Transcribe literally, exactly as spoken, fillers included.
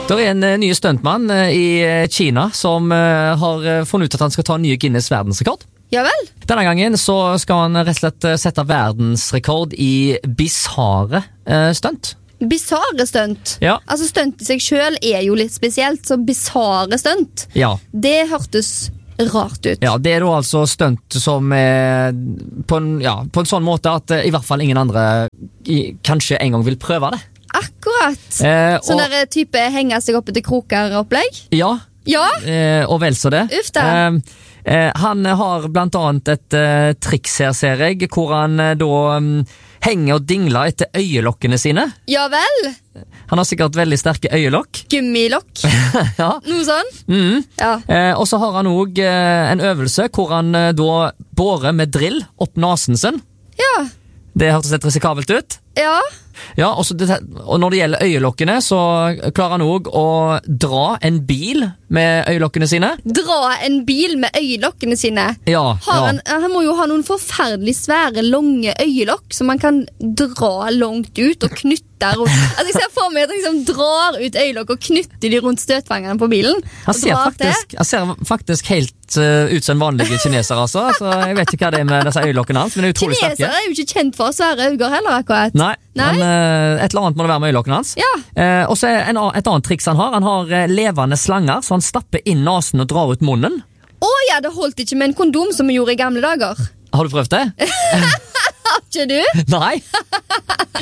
Det er en ny stuntmann i Kina som har funnet ut at han skal ta nye Guinness verdensrekord. Ja vel? Denne gangen så skal han rett og slett sette verdensrekord i bizarre stunt. Bizarre stunt? Ja. Altså stunt i seg selv er jo litt spesielt, så bizarre stunt, Ja. det hørtes rart ut. Ja, det er da altså stunt som er på en, ja, på en sånn måte at i hvert fall ingen andre i, kanskje en gang vil prøve det. Akkurat. Eh, sånn og- der type henge seg oppe til kroker-opplegg? Ja, Ja, eh, og vel så det. Uff da. Eh, eh, han har blant annet et eh, triks her, ser jeg, hvor han eh, da mm, henger og dingler etter øyelokkene sine. ja vel. Han har sikkert veldig sterke øyelokk. Gummilokk. Ja. Noe sånn? Mm. Ja. Eh, og så har han også eh, en øvelse hvor han eh, da borer med drill opp nasen sin. Ja. Det hørtes litt risikabelt ut. Ja. Ja, og, så det, og når det gjelder øyelokkene, så klarer han også å dra en bil med øyelokkene sine. Dra en bil med øyelokkene sine. Ja, Har ja. han, han må jo ha noen forferdelig svære, lange øyelokk som man kan dra langt ut og knytte rundt. Altså, jeg ser for meg at han liksom drar ut øyelokk og knytter de rundt støtfangene på bilen. Han og ser, drar til. faktisk, han ser faktisk helt uh, ut som en vanlig kineser, altså. Så jeg vet ikke hva det er med disse øyelokkene hans, men det er utrolig sterke. Kinesere er jo ikke kjent for svære øyne heller, akkurat. Nei, Nei? men uh, et eller annet må det være med øyelokkene hans. Ja. Eh, og så er en, a- et annet triks han har. Han har eh, levende slanger, så han stapper inn nasen og drar ut munnen. Å ja, det holdt ikke med en kondom som vi gjorde i gamle dager. Har du prøvd det? Har ikke du? Nei.